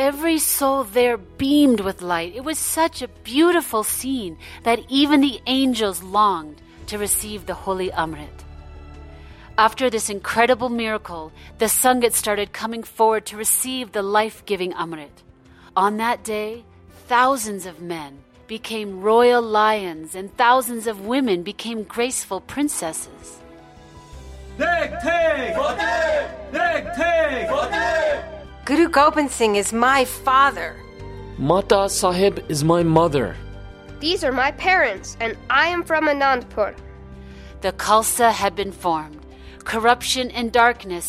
every soul there beamed with light. It was such a beautiful scene that even the angels longed to receive the holy Amrit. After this incredible miracle, the Sangat started coming forward to receive the life-giving Amrit. On that day, thousands of men became royal lions and thousands of women became graceful princesses. Guru Gobind Singh is my father. Mata Sahib is my mother. These are my parents, and I am from Anandpur. The Khalsa had been formed. Corruption and darkness